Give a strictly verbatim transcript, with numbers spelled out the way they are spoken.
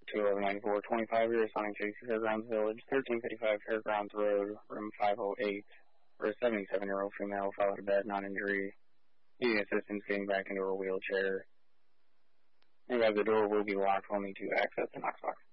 two eleven ninety-four twenty-five, you're assigning Chase Fairgrounds Village, thirteen fifty-five Fairgrounds Road, room five oh eight, for a seventy-seven-year-old female, fell out of bed, non-injury, needing assistance getting back into her wheelchair. And the door will be locked, only to access the Knox box.